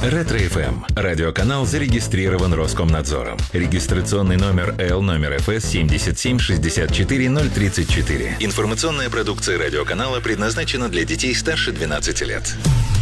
Ретро-ФМ. Радиоканал зарегистрирован Роскомнадзором. Регистрационный номер Л номер ФС 7764034. Информационная продукция радиоканала предназначена для детей старше 12 лет.